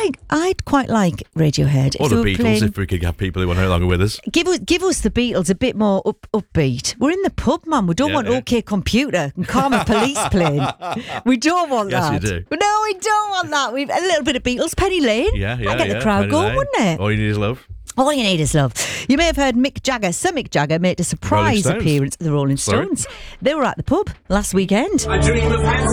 I'd quite like Radiohead. Or if the they were Beatles, playing- if we could have people who are no longer with us. Give us the Beatles a bit more upbeat. We're in the pub, man. We don't want OK Computer and Karma Police playing. We don't want Yes, that. you do. No, we don't want that. We've a little bit of Beatles, Penny Lane. Yeah. I'd get the crowd Penny going, Lane. wouldn't it? All you need is love. All you need is love. You may have heard Sir Mick Jagger made a surprise Rolling Stones. appearance at the Rolling Sorry? Stones. They were at the pub last weekend. I dream of hands